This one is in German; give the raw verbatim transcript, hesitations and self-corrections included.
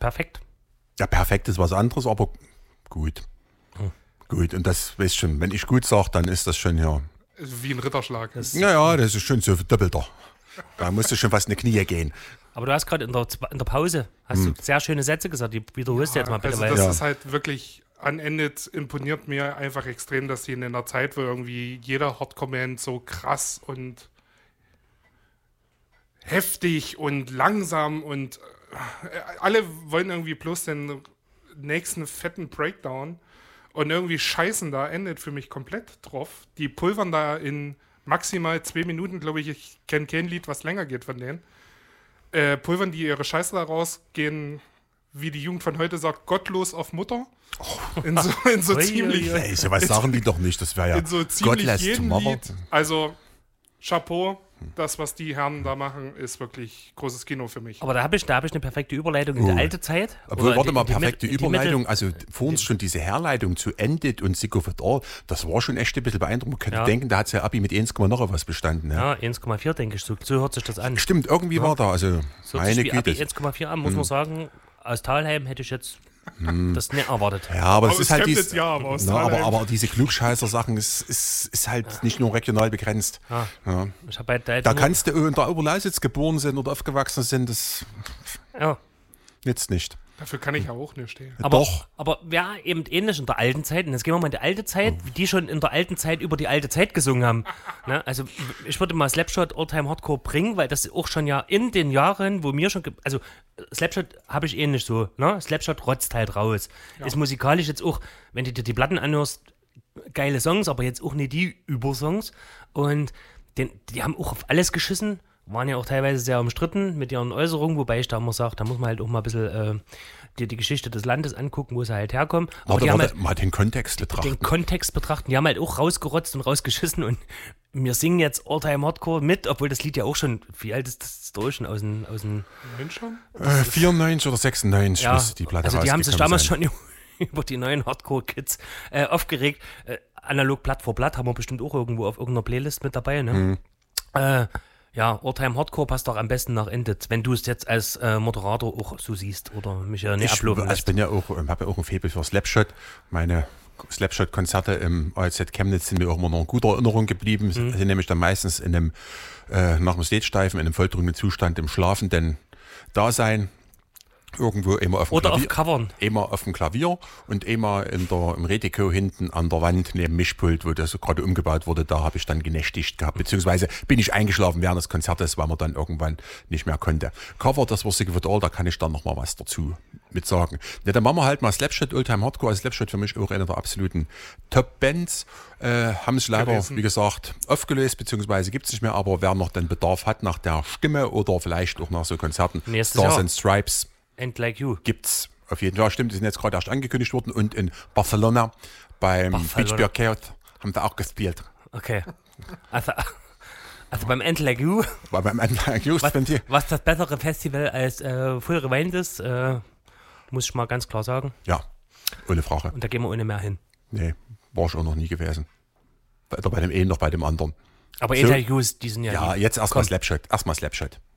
perfekt. Ja, perfekt ist was anderes, aber gut. Hm. Gut, und das weißt schon, wenn ich gut sage, dann ist das schon ja. Wie ein Ritterschlag. Ja, ja, das ist schon so doppelter. Da musst du schon fast in die Knie gehen. Aber du hast gerade in der, in der Pause hast hm. du sehr schöne Sätze gesagt, die wiederholst du ja, jetzt mal bitte. Also weil das ja. ist halt wirklich, an Ende imponiert mir einfach extrem, dass sie in einer Zeit, wo irgendwie jeder Hardcore-Band so krass und heftig und langsam und äh, alle wollen irgendwie bloß den nächsten fetten Breakdown und irgendwie scheißen da, endet für mich komplett drauf. Die pulvern da in maximal zwei Minuten, glaube ich, ich kenne kein Lied, was länger geht von denen. Äh, pulvern die ihre Scheiße da raus, gehen, wie die Jugend von heute sagt, gottlos auf Mutter. Oh. In so, in so ziemlich... Ey, so was sagen die doch nicht, das wäre ja in so ziemlich Godless jedem Tomorrow. Lied. Also, Chapeau, das, was die Herren da machen, ist wirklich großes Kino für mich. Aber da habe ich, da hab ich eine perfekte Überleitung in Oh. die alte Zeit. Obwohl, warte die, mal, die perfekte Mitte- die Überleitung. Mitte- Also vor uns schon diese Herleitung zu Ended und Sick of It All, das war schon echt ein bisschen beeindruckend. Man könnte Ja. denken, da hat ja Abi mit eins, noch was bestanden. Ja. Ja, eins Komma vier denke ich, so, so hört sich das an. Stimmt, irgendwie war da, also So hört meine sich wie Abi Güte. eins Komma vier an, muss man sagen. Aus Talheim hätte ich jetzt das nicht erwartet. Ja, aber das Aus ist halt Chemnitz, dies, ja, aber aus na, aber, Thalheim. aber diese Klugscheißer-Sachen ist, ist, ist halt nicht nur regional begrenzt. Ja. Ja. Ich hab halt da jetzt Da nur- kannst du in der Oberlausitz geboren sind oder aufgewachsen sind, das ja. nützt nicht. Dafür kann ich ja auch nicht stehen. Aber, Doch. aber ja, eben ähnlich in der alten Zeit. Und jetzt gehen wir mal in die alte Zeit, wie die schon in der alten Zeit über die alte Zeit gesungen haben. Ne? Also ich würde mal Slapshot All-Time Hardcore bringen, weil das auch schon ja in den Jahren, wo mir schon, ge- also Slapshot habe ich ähnlich so, ne? Slapshot rotzt halt raus. Ja. Ist musikalisch jetzt auch, wenn du dir die Platten anhörst, geile Songs, aber jetzt auch nicht die Übersongs. Und den, die haben auch auf alles geschissen, waren ja auch teilweise sehr umstritten mit ihren Äußerungen, wobei ich da immer sage, da muss man halt auch mal ein bisschen äh, die, die Geschichte des Landes angucken, wo sie halt herkommen. Aber, Aber die da haben war halt mal den Kontext betrachten. den Kontext betrachten, die haben halt auch rausgerotzt und rausgeschissen und wir singen jetzt All-Time Hardcore mit, obwohl das Lied ja auch schon, wie alt ist das durch schon aus dem, aus dem Nein, schon? Äh, vierundneunzig oder sechsundneunzig ja, müsste die Platte also die haben sich rausgekommen damals sein. schon über die neuen Hardcore-Kids äh, aufgeregt. Äh, analog Blatt vor Blatt haben wir bestimmt auch irgendwo auf irgendeiner Playlist mit dabei, ne? Mhm. Äh, ja, All-Time Hardcore passt doch am besten nach Ended, wenn du es jetzt als äh, Moderator auch so siehst oder mich ja nicht Ich, ablaufen also ich lässt. bin ja auch, ähm, habe ja auch ein Faible für Slapshot. Meine Slapshot-Konzerte im A L Z Chemnitz sind mir auch immer noch in guter Erinnerung geblieben. Mhm. Sind nämlich dann meistens in einem, äh, nach dem Stage-Steifen, in einem volltrunken Zustand im schlafenden Dasein. Irgendwo immer auf dem Oder Klavier, auf Covern. immer auf dem Klavier und immer in der, im Redeko hinten an der Wand neben dem Mischpult, wo das so gerade umgebaut wurde, da habe ich dann genächtigt gehabt, beziehungsweise bin ich eingeschlafen während des Konzertes, weil man dann irgendwann nicht mehr konnte. Cover, das war Sick of It All, da kann ich dann noch mal was dazu mit sagen. Ja, dann machen wir halt mal Slapshot, Oldtime Hardcore, also Slapshot für mich auch eine der absoluten Top-Bands, äh, haben sich leider, Gewesen. wie gesagt, aufgelöst, beziehungsweise gibt es nicht mehr, aber wer noch den Bedarf hat nach der Stimme oder vielleicht auch nach so Konzerten, Nächstes Stars Jahr. and Stripes, And Like You. gibt's auf jeden Fall. Stimmt, die sind jetzt gerade erst angekündigt worden und in Barcelona beim Barcelona. Beach Beer Chaos haben sie auch gespielt. Okay. Also, also beim And Like You, War beim Anfang just, was, wenn die, was das bessere Festival als äh, Full Rewind ist, äh, muss ich mal ganz klar sagen. ja, ohne Frage. Und da gehen wir ohne mehr hin. Nee, war ich auch noch nie gewesen. Weder bei dem einen noch bei dem anderen. Aber So. And Like You, die sind ja, Ja, die, jetzt erstmal Komm. Slapshot. Erstmal Slapshot.